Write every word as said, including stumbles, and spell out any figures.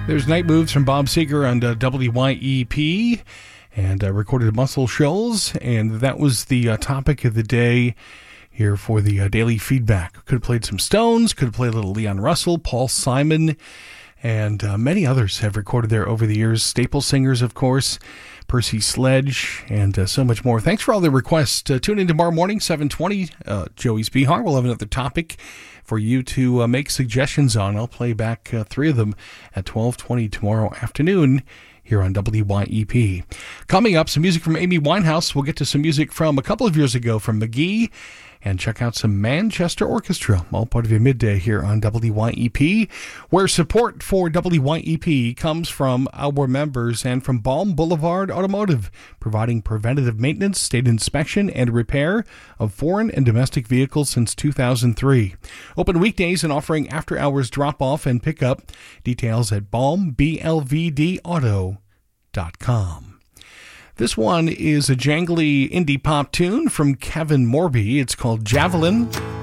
There's Night Moves from Bob Seger on uh, W Y E P, and uh, recorded at Muscle Shoals, and that was the uh, topic of the day here for the uh, daily feedback. Could have played some Stones, could have played a little Leon Russell, Paul Simon, and uh, many others have recorded there over the years. Staple singers, of course, Percy Sledge, and uh, so much more. Thanks for all the requests. Uh, tune in tomorrow morning, seven twenty. Uh, Joey's Behar. We'll have another topic for you to uh, make suggestions on. I'll play back uh, three of them at twelve twenty tomorrow afternoon here on W Y E P. Coming up, some music from Amy Winehouse. We'll get to some music from a couple of years ago from McGee, and check out some Manchester Orchestra, all part of your midday here on W Y E P, where support for W Y E P comes from our members and from Balm Boulevard Automotive, providing preventative maintenance, state inspection, and repair of foreign and domestic vehicles since two thousand three. Open weekdays and offering after-hours drop-off and pickup. Details at balm b l v d auto dot com. This one is a jangly indie pop tune from Kevin Morby. It's called Javelin.